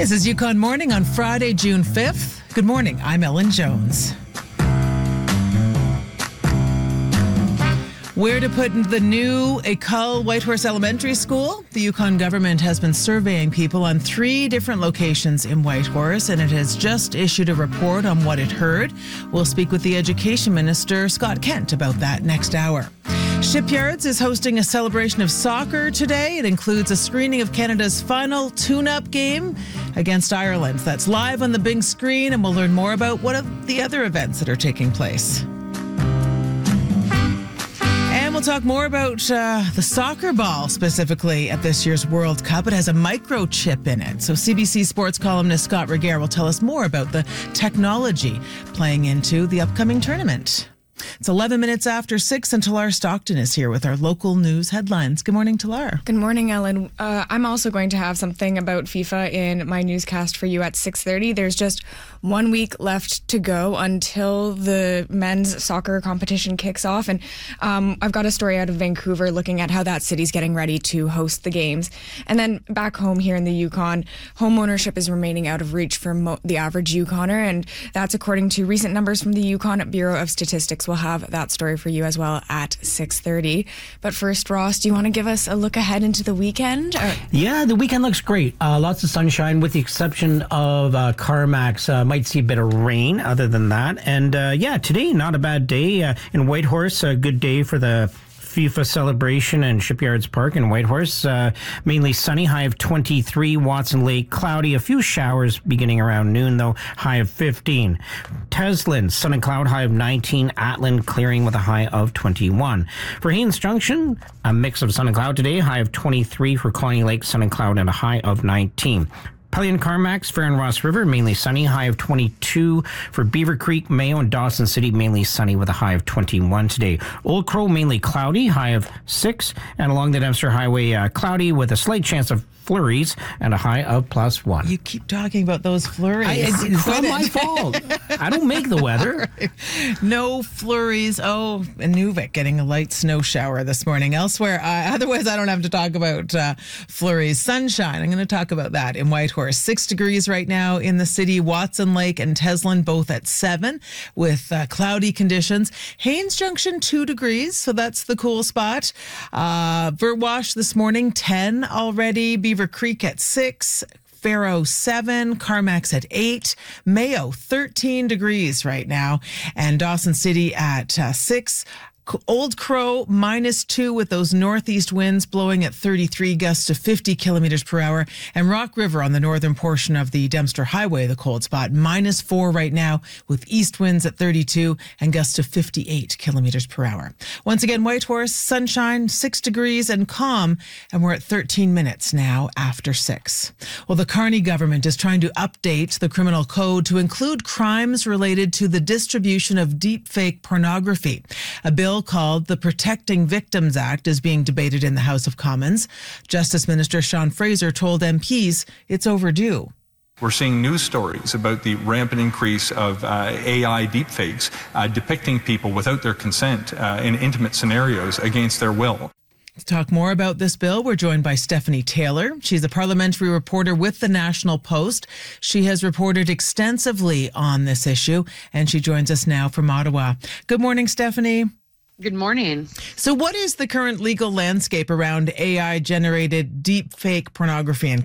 This is Yukon Morning on Friday, June 5th. Good morning. I'm Ellen Jones. Where to put the new École Whitehorse Elementary School? The Yukon government has been surveying people on 3 different locations in Whitehorse, and it has just issued a report on what it heard. We'll speak with the Education Minister, Scott Kent, about that next hour. Shipyards is hosting a celebration of soccer today. It includes a screening of Canada's final tune-up game against Ireland. That's live on the big screen, and we'll learn more about what of the other events that are taking place. And we'll talk more about the soccer ball specifically at this year's World Cup. It has a microchip in it. So CBC Sports columnist Scott Regehr will tell us more about the technology playing into the upcoming tournament. It's 11 minutes after 6, and Talar Stockton is here with our local news headlines. Good morning, Talar. Good morning, Ellen. I'm also going to have something about FIFA in my newscast for you at 6:30. There's just 1 week left to go until the men's soccer competition kicks off, and I've got a story out of Vancouver looking at how that city's getting ready to host the games. And then back home here in the Yukon, home ownership is remaining out of reach for the average Yukoner, and that's according to recent numbers from the Yukon Bureau of Statistics. We'll have that story for you as well at 6:30. But first, Ross, do you want to give us a look ahead into the weekend? Yeah, the weekend looks great. Lots of sunshine with the exception of Carmacks. Might see a bit of rain other than that. And today, not a bad day. In Whitehorse, a good day for the FIFA celebration in Shipyards Park in Whitehorse. Mainly sunny, high of 23. Watson Lake, cloudy. A few showers beginning around noon, though, high of 15. Teslin, sun and cloud, high of 19. Atlan, clearing with a high of 21. For Haines Junction, a mix of sun and cloud today, high of 23. For Colony Lake, sun and cloud, and a high of 19. Pelly and Carmacks, Fair and Ross River, mainly sunny, high of 22. For Beaver Creek, Mayo, and Dawson City, mainly sunny with a high of 21 today. Old Crow, mainly cloudy, high of 6. And along the Dempster Highway, cloudy with a slight chance of flurries and a high of +1. You keep talking about those flurries. It's not my fault. I don't make the weather. No flurries. Oh, Inuvik getting a light snow shower this morning. Elsewhere, otherwise I don't have to talk about flurries. Sunshine, I'm going to talk about that in Whitehorse. 6 degrees right now in the city. Watson Lake and Teslin both at 7 with cloudy conditions. Haines Junction 2 degrees, so that's the cool spot. Vertwash this morning 10 already. Beaver Creek at 6. Faro 7, Carmacks at 8, Mayo 13 degrees right now, and Dawson City at 6. Old Crow -2 with those northeast winds blowing at 33, gusts to 50 kilometers per hour. And Rock River on the northern portion of the Dempster Highway, the cold spot, -4 right now with east winds at 32 and gusts to 58 kilometers per hour. Once again, Whitehorse, sunshine, 6 degrees and calm, and we're at 13 minutes now after 6. Well, the Carney government is trying to update the criminal code to include crimes related to the distribution of deepfake pornography. A bill called the Protecting Victims Act is being debated in the House of Commons. Justice Minister Sean Fraser told MPs it's overdue. We're seeing news stories about the rampant increase of AI deepfakes depicting people without their consent in intimate scenarios against their will. To talk more about this bill, we're joined by Stephanie Taylor. She's a parliamentary reporter with the National Post. She has reported extensively on this issue, and she joins us now from Ottawa. Good morning, Stephanie. Good morning. So what is the current legal landscape around AI-generated deepfake pornography and